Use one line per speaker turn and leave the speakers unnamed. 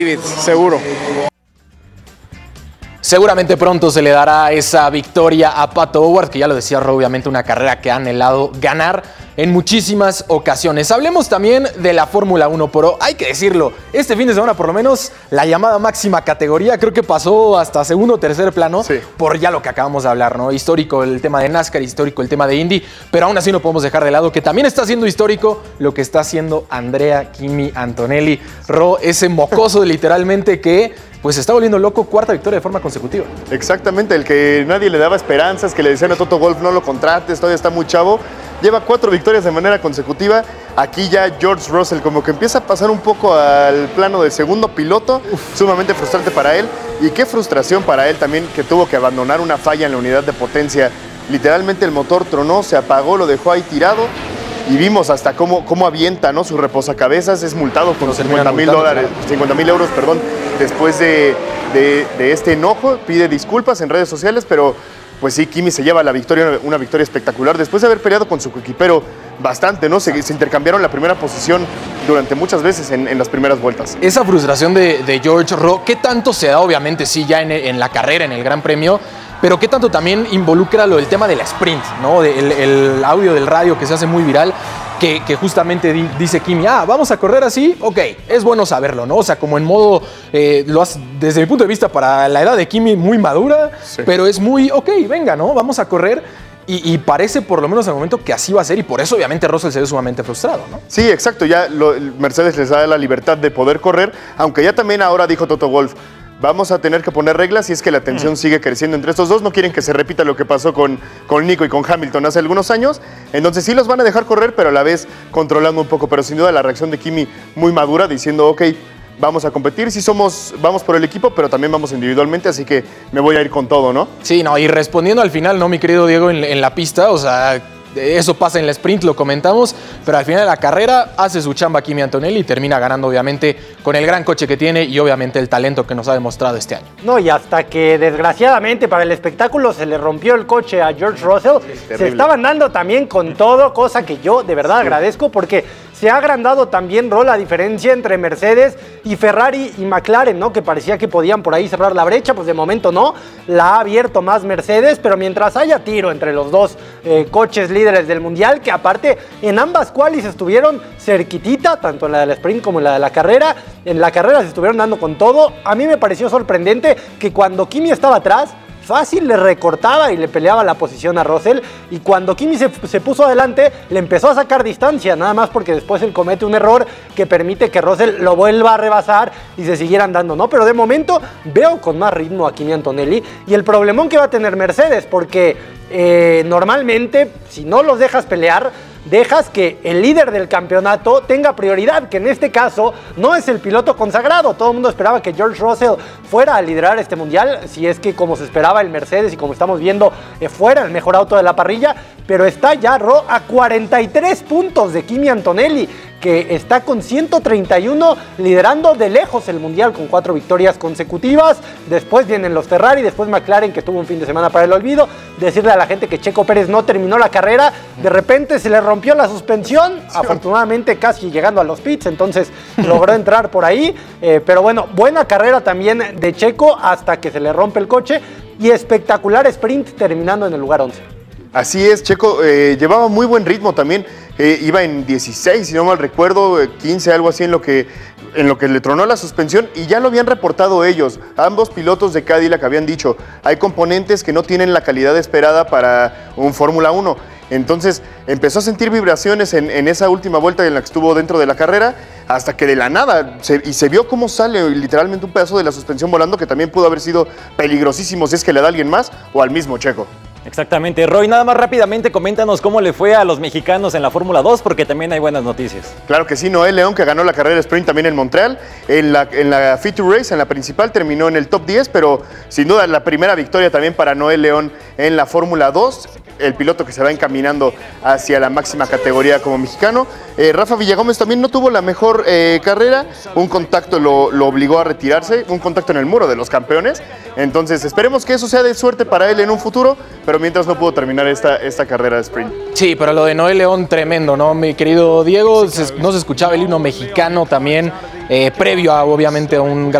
Seguro.
Seguramente pronto se le dará esa victoria a Pato O'Ward, que ya lo decía, obviamente una carrera que ha anhelado ganar en muchísimas ocasiones. Hablemos también de la Fórmula 1, pero hay que decirlo, este fin de semana por lo menos la llamada máxima categoría creo que pasó hasta segundo o tercer plano, sí, por ya lo que acabamos de hablar, ¿no? Histórico el tema de NASCAR, histórico el tema de Indy, pero aún así no podemos dejar de lado que también está siendo histórico lo que está haciendo Andrea Kimi Antonelli. Ese mocoso literalmente que pues se está volviendo loco, cuarta victoria de forma consecutiva.
Exactamente, el que nadie le daba esperanzas, que le decían a Toto Wolff no lo contrates, todavía está muy chavo. Lleva 4 victorias de manera consecutiva. Aquí ya George Russell como que empieza a pasar un poco al plano de segundo piloto. Sumamente frustrante para él. Y qué frustración para él también que tuvo que abandonar una falla en la unidad de potencia. Literalmente el motor tronó, se apagó, lo dejó ahí tirado. Y vimos hasta cómo avienta, ¿no? Su reposacabezas, es multado con $50,000 euros, después de este enojo. Pide disculpas en redes sociales, pero pues sí, Kimi se lleva la victoria, una victoria espectacular, después de haber peleado con su coequipero bastante, ¿no? Se intercambiaron la primera posición durante muchas veces en las primeras vueltas.
Esa frustración de George Russell, ¿qué tanto se da? Obviamente sí, ya en la carrera, en el Gran Premio, pero ¿qué tanto también involucra el tema del sprint, ¿no? El audio del radio que se hace muy viral, que justamente dice Kimi, vamos a correr así, ok, es bueno saberlo, ¿no? O sea, como en modo, desde mi punto de vista, para la edad de Kimi, muy madura, sí, pero es muy, ok, venga, ¿no? Vamos a correr. Y parece, por lo menos al momento, que así va a ser, y por eso obviamente Russell se ve sumamente frustrado, ¿no?
Sí, exacto, ya Mercedes les da la libertad de poder correr, aunque ya también ahora dijo Toto Wolff, vamos a tener que poner reglas y es que la tensión sigue creciendo entre estos dos. No quieren que se repita lo que pasó con Nico y con Hamilton hace algunos años. Entonces sí los van a dejar correr, pero a la vez controlando un poco. Pero sin duda la reacción de Kimi muy madura, diciendo, ok, vamos a competir, sí vamos por el equipo, pero también vamos individualmente, así que me voy a ir con todo, ¿no?
Sí, no, y respondiendo al final, ¿no, mi querido Diego, en la pista? O sea, eso pasa en el sprint, lo comentamos, pero al final de la carrera hace su chamba Kimi Antonelli y termina ganando, obviamente, con el gran coche que tiene y obviamente el talento que nos ha demostrado este año.
No, y hasta que desgraciadamente para el espectáculo se le rompió el coche a George Russell, se estaban dando también con todo, cosa que yo de verdad agradezco porque se ha agrandado también la diferencia entre Mercedes y Ferrari y McLaren, ¿no? Que parecía que podían por ahí cerrar la brecha, pues de momento no, la ha abierto más Mercedes, pero mientras haya tiro entre los dos coches líderes del Mundial, que aparte en ambas qualis estuvieron cerquitita, tanto en la del sprint como en la de la carrera, en la carrera se estuvieron dando con todo. A mí me pareció sorprendente que cuando Kimi estaba atrás, fácil le recortaba y le peleaba la posición a Russell, y cuando Kimi se puso adelante le empezó a sacar distancia, nada más porque después él comete un error que permite que Russell lo vuelva a rebasar y se siguieran dando, ¿no? Pero de momento veo con más ritmo a Kimi Antonelli y el problemón que va a tener Mercedes, porque normalmente si no los dejas pelear, dejas que el líder del campeonato tenga prioridad, que en este caso no es el piloto consagrado. Todo el mundo esperaba que George Russell fuera a liderar este mundial, si es que como se esperaba el Mercedes y como estamos viendo fuera el mejor auto de la parrilla, pero está ya a 43 puntos de Kimi Antonelli, que está con 131 liderando de lejos el mundial con 4 victorias consecutivas. Después vienen los Ferrari, después McLaren, que tuvo un fin de semana para el olvido. Decirle a la gente que Checo Pérez no terminó la carrera, de repente se le rompió la suspensión, afortunadamente casi llegando a los pits, entonces logró entrar por ahí, pero bueno, buena carrera también de Checo hasta que se le rompe el coche y espectacular sprint terminando en el lugar 11.
Así es, Checo llevaba muy buen ritmo también, iba en 16, si no mal recuerdo, 15, algo así en lo que le tronó la suspensión, y ya lo habían reportado ellos. Ambos pilotos de Cadillac habían dicho, hay componentes que no tienen la calidad esperada para un Fórmula 1. Entonces empezó a sentir vibraciones en esa última vuelta en la que estuvo dentro de la carrera, hasta que de la nada, se vio cómo sale literalmente un pedazo de la suspensión volando, que también pudo haber sido peligrosísimo si es que le da a alguien más o al mismo Checo.
Exactamente. Roy, nada más rápidamente coméntanos cómo le fue a los mexicanos en la Fórmula 2, porque también hay buenas noticias.
Claro que sí, Noel León, que ganó la carrera sprint también en Montreal, en la Feature Race, en la principal, terminó en el top 10, pero sin duda la primera victoria también para Noel León en la Fórmula 2, el piloto que se va encaminando hacia la máxima categoría como mexicano. Rafa Villagómez también no tuvo la mejor carrera, un contacto lo obligó a retirarse, un contacto en el muro de los campeones, entonces esperemos que eso sea de suerte para él en un futuro, pero mientras no pudo terminar esta carrera de sprint.
Sí, pero lo de Noel León tremendo, ¿no? Mi querido Diego, no se escuchaba el himno mexicano también previo a obviamente un